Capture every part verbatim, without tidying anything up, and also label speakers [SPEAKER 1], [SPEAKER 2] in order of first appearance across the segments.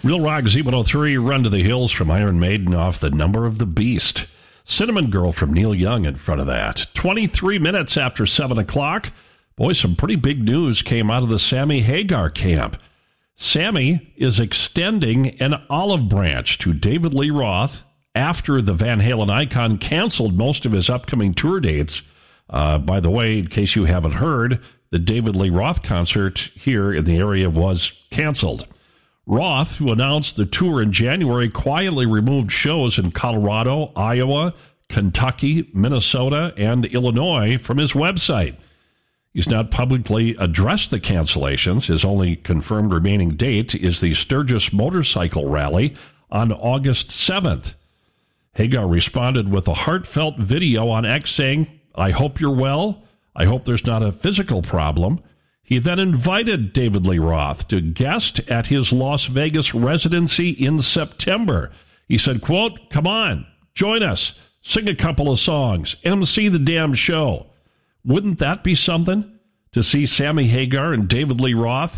[SPEAKER 1] Real Rock Z one oh three, Run to the Hills from Iron Maiden off The Number of the Beast. Cinnamon Girl from Neil Young in front of that. twenty-three minutes after seven o'clock. Boy, some pretty big news came out of the Sammy Hagar camp. Sammy is extending an olive branch to David Lee Roth after the Van Halen icon canceled most of his upcoming tour dates. Uh, by the way, in case you haven't heard, the David Lee Roth concert here in the area was canceled. Roth, who announced the tour in January, quietly removed shows in Colorado, Iowa, Kentucky, Minnesota, and Illinois from his website. He's not publicly addressed the cancellations. His only confirmed remaining date is the Sturgis Motorcycle Rally on August seventh. Hagar responded with a heartfelt video on X saying, "I hope you're well. I hope there's not a physical problem." He then invited David Lee Roth to guest at his Las Vegas residency in September. He said, quote, "Come on, join us, sing a couple of songs, M C the damn show." Wouldn't that be something to see Sammy Hagar and David Lee Roth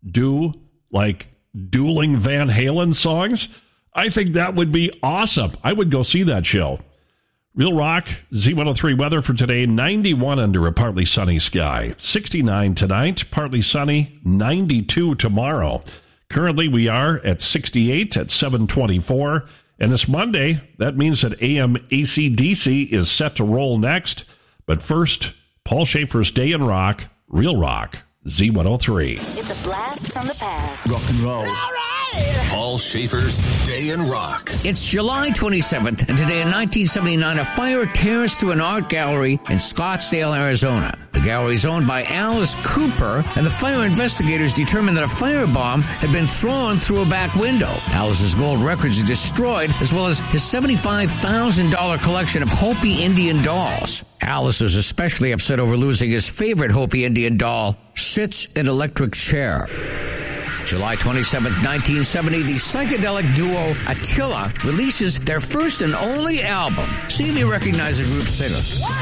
[SPEAKER 1] do like dueling Van Halen songs? I think that would be awesome. I would go see that show. Real Rock, Z one oh three weather for today, ninety-one under a partly sunny sky. sixty-nine tonight, partly sunny, ninety-two tomorrow. Currently, we are at sixty-eight at seven twenty-four. And this Monday, that means that A M A C D C is set to roll next. But first, Paul Schaefer's Day in Rock, Real Rock, Z one oh three.
[SPEAKER 2] It's a blast from the past.
[SPEAKER 3] Rock and roll.
[SPEAKER 2] All right!
[SPEAKER 3] Paul Schaefer's Day in Rock.
[SPEAKER 4] It's July twenty-seventh, and today in nineteen seventy-nine, a fire tears through an art gallery in Scottsdale, Arizona. The gallery is owned by Alice Cooper, and the fire investigators determined that a firebomb had been thrown through a back window. Alice's gold records are destroyed, as well as his seventy-five thousand dollars collection of Hopi Indian dolls. Alice is especially upset over losing his favorite Hopi Indian doll, Sits in Electric Chair. July twenty-seventh, nineteen seventy, the psychedelic duo Attila releases their first and only album. See if you recognize the group's singer.